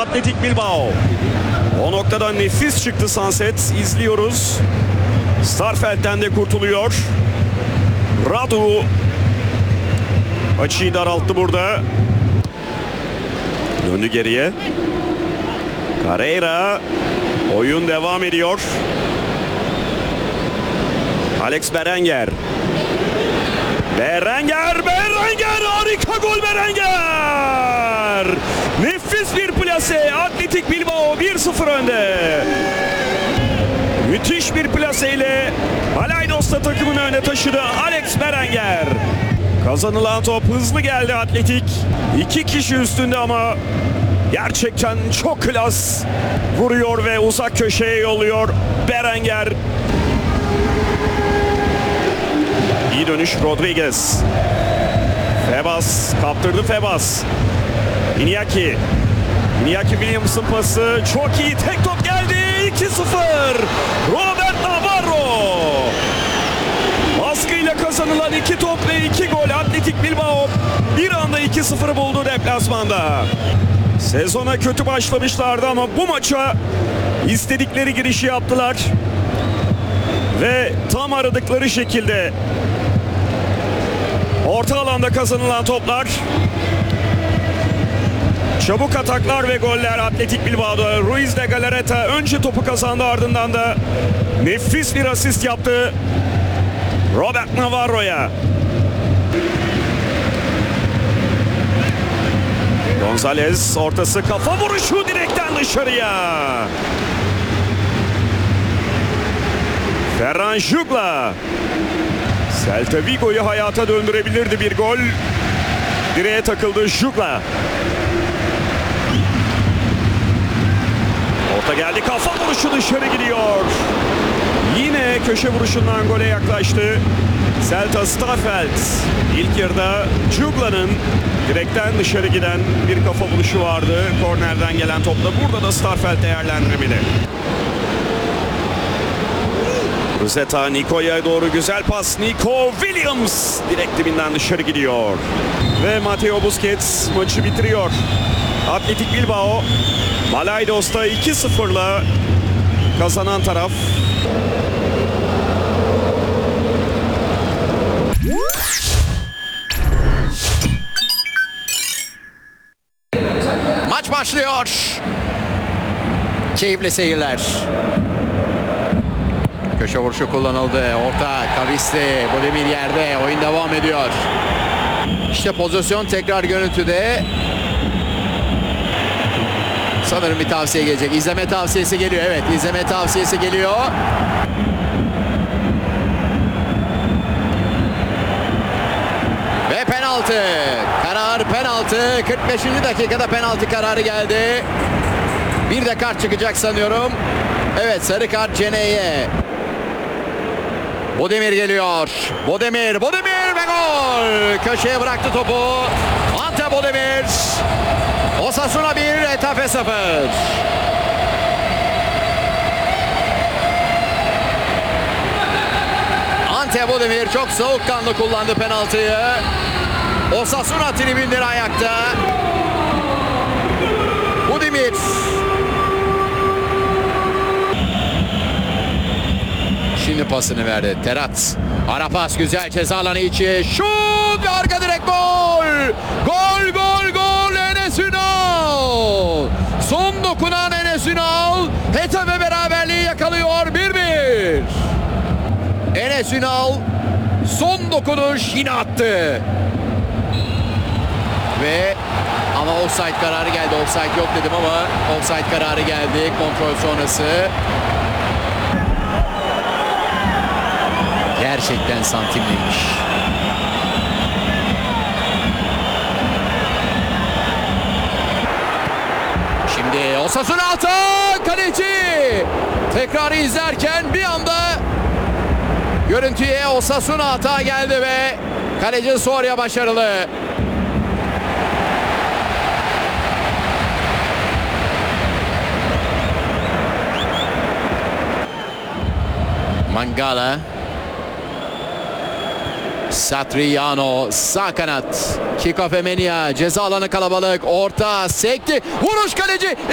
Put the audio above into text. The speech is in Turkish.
Atletik Bilbao. O noktada nefis çıktı Sunset. İzliyoruz. Starfeld'den de kurtuluyor. Radu açıyı daralttı burada. Döndü geriye. Carreira. Oyun devam ediyor. Alex Berenguer. Berenguer harika gol Berenguer. Nefis bir plase. Atletik Bilbao 1-0 önde. Müthiş bir plaseyle Balaydos'ta takımını öne taşıdı Alex Berenguer. Kazanılan top hızlı geldi Atletik. 2 kişi üstünde ama gerçekten çok klas vuruyor ve uzak köşeye yolluyor Berenguer. İyi dönüş Rodriguez. Febas kaptırdı Febas. Iñaki Williams'ın pası çok iyi, tek top geldi. 2-0 Robert Navarro. Baskıyla kazanılan 2 top ve 2 gol. Atletik Bilbao bir anda 2-0'ı buldu deplasmanda. Sezona kötü başlamışlardı ama bu maça istedikleri girişi yaptılar. Ve tam aradıkları şekilde orta alanda kazanılan toplar, çabuk ataklar ve goller Atletik Bilbao'da. Ruiz de Galarreta önce topu kazandı, ardından da nefis bir asist yaptı Robert Navarro'ya. Gonzalez ortası, kafa vuruşu direkten dışarıya. Ferran Jugla. Celta Vigo'yu hayata döndürebilirdi bir gol. Direğe takıldı Jugla. Orta geldi, kafa vuruşu dışarı gidiyor. Yine köşe vuruşundan gole yaklaştı Celta Starfelt. İlk yarıda Jugla'nın direkten dışarı giden bir kafa vuruşu vardı. Kornerden gelen topla burada da Starfelt değerlendirmeli. Rosetta Nico'ya doğru güzel pas. Nico Williams direkt dibinden dışarı gidiyor. Ve Mateo Busquets maçı bitiriyor. Atletik Bilbao Balaydos'ta 2-0'la kazanan taraf. Maç başlıyor. Keyifli seyirler. Köşe vuruşu kullanıldı. Orta Kavisti. Bodemir yerde. Oyun devam ediyor. İşte pozisyon tekrar görüntüde. Sanırım bir tavsiye gelecek. İzleme tavsiyesi geliyor. Evet, izleme tavsiyesi geliyor. Ve penaltı. Karar penaltı. 45. dakikada penaltı kararı geldi. Bir de kart çıkacak sanıyorum. Evet, sarı kart Cene'ye. Bodemir geliyor. Bodemir ve gol. Köşeye bıraktı topu. Ante Bodemir. Osasuna 1, Getafe 0. Ante Bodemir çok soğukkanlı kullandı penaltıyı. Osasuna tribünleri ayakta. Bodemir. Şimdi pasını verdi. Terat. Ara pas güzel, ceza alanı içi. Şut ve arka direk gol. Gol. Enes Ünal. Son dokunan Enes Ünal. Getafe beraberliği yakalıyor 1-1. Enes Ünal son dokunuş yine attı. Ve ama offside kararı geldi. Offside yok dedim ama offside kararı geldi. Kontrol sonrası. Gerçekten santimliymiş. Şimdi Osasuna atak, kaleci tekrarı izlerken bir anda görüntüye Osasuna hata geldi ve kaleci Soria başarılı. Mangala. Satriano sağ kanat. Kiko Femenia ceza alanı kalabalık. Orta sekti. Vuruş kaleci.